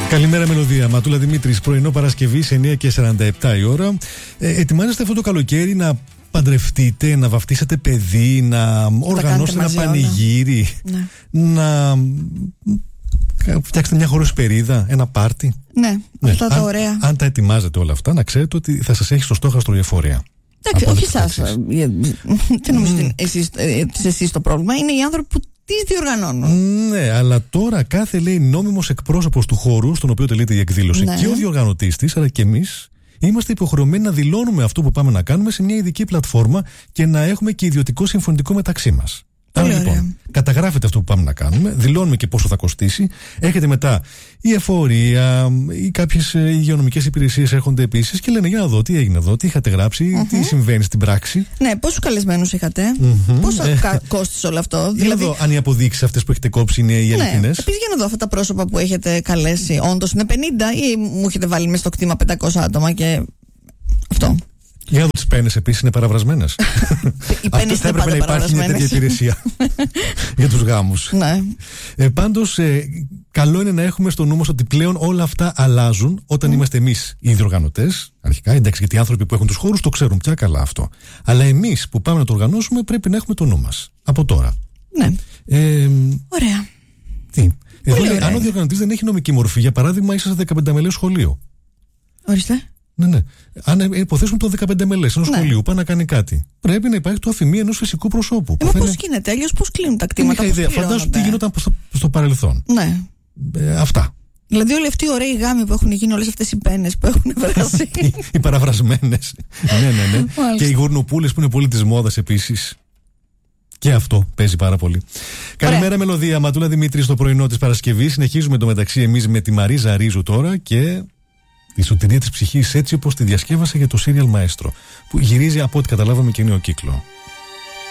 Καλημέρα, Μελωδία. Ματούλα Δημήτρης, πρωινό Παρασκευή, 9:47 η ώρα. Ετοιμάζεστε αυτό το καλοκαίρι να παντρευτείτε, να βαφτίσετε παιδί, να οργανώσετε ένα πανηγύρι, να φτιάξετε μια χωροσπερίδα, ένα πάρτι. Ναι, αυτά τα ωραία. Αν τα ετοιμάζετε όλα αυτά, να ξέρετε ότι θα σας έχει στο στόχαστρο η εφορία. Εντάξει, όχι εσάς. Τι νομίζετε εσείς το πρόβλημα, είναι οι άνθρωποι που τις διοργανώνουν. Ναι, αλλά τώρα κάθε λέει νόμιμος εκπρόσωπος του χώρου στον οποίο τελείται η εκδήλωση, και ο διοργανωτής της, αλλά και εμείς, είμαστε υποχρεωμένοι να δηλώνουμε αυτό που πάμε να κάνουμε σε μια ειδική πλατφόρμα και να έχουμε και ιδιωτικό συμφωνητικό μεταξύ μας. Άρα λοιπόν, καταγράφετε αυτό που πάμε να κάνουμε, δηλώνουμε και πόσο θα κοστίσει. Έχετε μετά η εφορία ή κάποιες υγειονομικές υπηρεσίες έρχονται επίσης και λένε: για να δω τι έγινε εδώ, τι είχατε γράψει, τι συμβαίνει στην πράξη. Ναι, πόσους καλεσμένους είχατε, πόσο κόστησε όλο αυτό. Για να δω αν οι αποδείξεις αυτές που έχετε κόψει είναι οι αληθινές. Επίσης, για να δω αυτά τα πρόσωπα που έχετε καλέσει, όντως είναι 50 ή μου έχετε βάλει μέσα στο κτήμα 500 άτομα και αυτό. Για να δω τις πένες επίσης είναι παραβρασμένες. Αυτό θα έπρεπε να υπάρχει μια τέτοια υπηρεσία για τους γάμους. Ναι. Πάντως, καλό είναι να έχουμε στο νου μας ότι πλέον όλα αυτά αλλάζουν όταν είμαστε εμείς οι διοργανωτές. Αρχικά, εντάξει, γιατί οι άνθρωποι που έχουν τους χώρους το ξέρουν πια καλά αυτό. Αλλά εμείς που πάμε να το οργανώσουμε πρέπει να έχουμε το νου μας από τώρα. Ναι. Ωραία. Τι. Εδώ λέει, αν ο διοργανωτής δεν έχει νομική μορφή, για παράδειγμα, είσαι σε 15μελές σχολείο. Ορίστε. Ναι. Αν υποθέσουμε το 15μελές ενός σχολείου, πάει να κάνει κάτι. Πρέπει να υπάρχει το αφημί ενός φυσικού προσώπου. Πώς γίνεται, αλλιώς πώς κλείνουν τα κτήματα. Δεν είχα ιδέα. Φαντάσου τι γινόταν στο παρελθόν. Ναι. Αυτά. Δηλαδή, όλοι αυτοί οι ωραίοι γάμοι που έχουν γίνει, όλες αυτές οι πένες που έχουν βράσει. Οι παραβρασμένες. Ναι. Και οι γουρνουπούλες που είναι πολύ της μόδας επίσης. Και αυτό παίζει πάρα πολύ. Καλημέρα, Μελωδία. Ματούλα Δημήτρη στο πρωινό της Παρασκευής. Συνεχίζουμε το μεταξύ εμείς με τη Μαρίζα Ρίζου τώρα και τη σωτηρία της ψυχής έτσι όπως τη διασκεύασε για το Serial Maestro, που γυρίζει από ό,τι καταλάβαμε και νέο κύκλο.